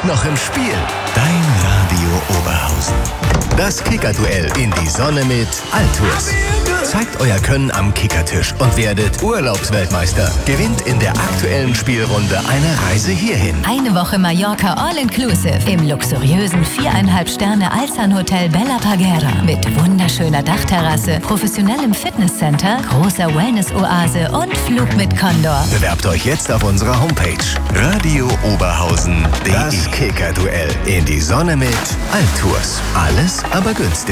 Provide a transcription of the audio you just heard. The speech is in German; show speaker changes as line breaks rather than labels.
jetzt noch im Spiel. Dein Radio Oberhausen. Das Kicker-Duell in die Sonne mit Altours. Zeigt euer Können am Kickertisch und werdet Urlaubsweltmeister. Gewinnt in der aktuellen Spielrunde eine Reise hierhin.
Eine Woche Mallorca All-Inclusive im luxuriösen 4,5 Sterne Alzan-Hotel Bella Parguera mit wunderschöner Dachterrasse, professionellem Fitnesscenter, großer Wellness-Oase und Flug mit Condor.
Bewerbt euch jetzt auf unserer Homepage radiooberhausen.de. Das Kicker-Duell in die Sonne mit Altours. Alles aber günstig.